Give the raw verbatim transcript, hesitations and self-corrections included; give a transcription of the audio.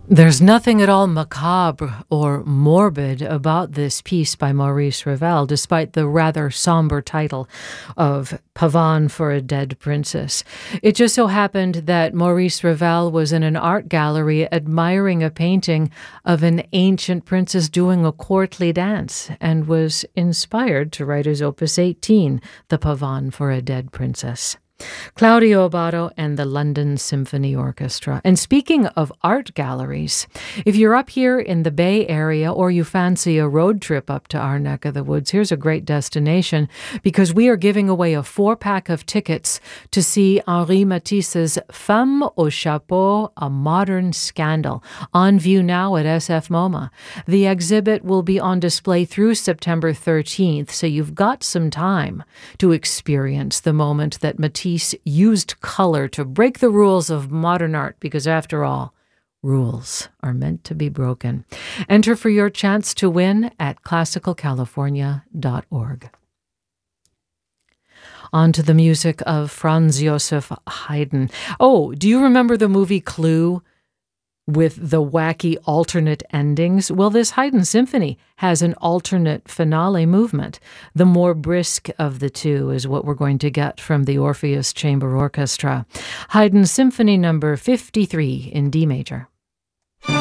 There's nothing at all macabre or morbid about this piece by Maurice Ravel, despite the rather somber title of Pavane for a Dead Princess. It just so happened that Maurice Ravel was in an art gallery admiring a painting of an ancient princess doing a courtly dance and was inspired to write his Opus eighteen, The Pavane for a Dead Princess. Claudio Abbado and the London Symphony Orchestra. And speaking of art galleries, if you're up here in the Bay Area or you fancy a road trip up to our neck of the woods, here's a great destination because we are giving away a four-pack of tickets to see Henri Matisse's Femme au Chapeau, A Modern Scandal, on view now at S F MoMA. The exhibit will be on display through September thirteenth, so you've got some time to experience the moment that Matisse used color to break the rules of modern art, because after all, rules are meant to be broken. Enter for your chance to win at classical california dot org. On to the music of Franz Joseph Haydn. Oh, do you remember the movie Clue with the wacky alternate endings? Well, this Haydn symphony has an alternate finale movement. The more brisk of the two is what we're going to get from the Orpheus Chamber Orchestra. Haydn Symphony number fifty-three in D major.